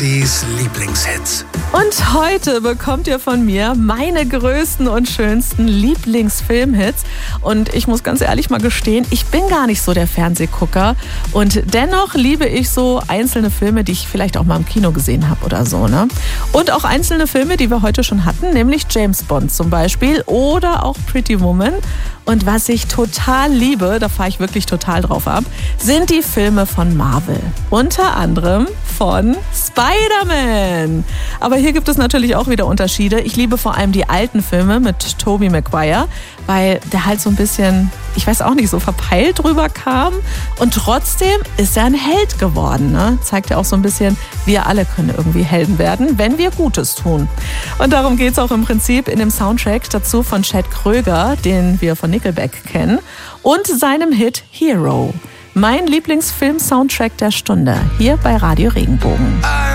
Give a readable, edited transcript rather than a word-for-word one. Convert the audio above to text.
Die's Lieblingshits. Und heute bekommt ihr von mir meine größten und schönsten Lieblingsfilmhits. Und ich muss ganz ehrlich mal gestehen, ich bin gar nicht so der Fernsehgucker. Und dennoch liebe ich so einzelne Filme, die ich vielleicht auch mal im Kino gesehen habe oder so, ne? Und auch einzelne Filme, die wir heute schon hatten, nämlich James Bond zum Beispiel oder auch Pretty Woman. Und was ich total liebe, da fahre ich wirklich total drauf ab, sind die Filme von Marvel. Unter anderem von Spider-Man. Aber hier gibt es natürlich auch wieder Unterschiede. Ich liebe vor allem die alten Filme mit Tobey Maguire, weil der halt so ein bisschen, ich weiß auch nicht, so verpeilt drüber kam. Und trotzdem ist er ein Held geworden. Ne? Zeigt ja auch so ein bisschen, wir alle können irgendwie Helden werden, wenn wir Gutes tun. Und darum geht es auch im Prinzip in dem Soundtrack dazu von Chad Kroeger, den wir von Nickelback kennen, und seinem Hit Hero. Mein Lieblingsfilm-Soundtrack der Stunde, hier bei Radio Regenbogen.